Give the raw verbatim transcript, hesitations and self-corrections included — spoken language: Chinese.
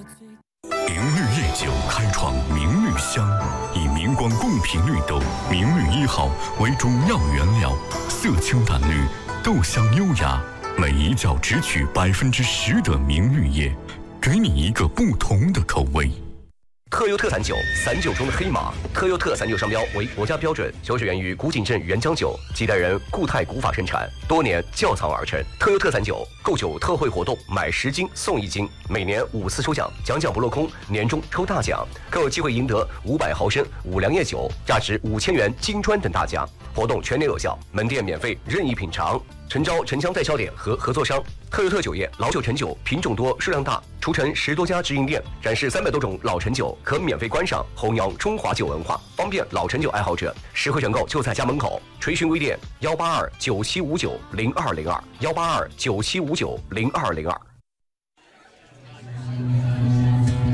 明绿夜酒开创明绿香，以明光贡品绿豆明绿一号为主要原料，色清淡绿，豆香优雅，每一窖只取百分之十的明绿叶，给你一个不同的口味。 特优特散酒，散酒中的黑马。特优特散酒商标为国家标准，酒水源于古井镇原浆酒，几代人固态古法生产，多年窖藏而成。特优特散酒购酒特惠活动，买十斤送一斤，每年五次抽奖，奖奖不落空，年终抽大奖，更有机会赢得五百毫升五粮液酒，价值五千元金砖等大奖。活动全年有效，门店免费任意品尝。诚招城乡代销点和合作商。特优特酒业老酒陈酒品种多数量大，除城十多家直营店，展示三百多种老陈酒，可免费观赏，弘扬中华酒文化，方便老陈酒爱好者。实惠选购就在家门口。垂询微店幺八二九七五九零二零二幺八二九七五九零二零二。